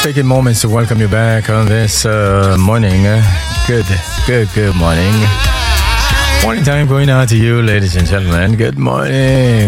taking moments to welcome you back on this morning. Good morning. Morning time going out to you, ladies and gentlemen. Good morning.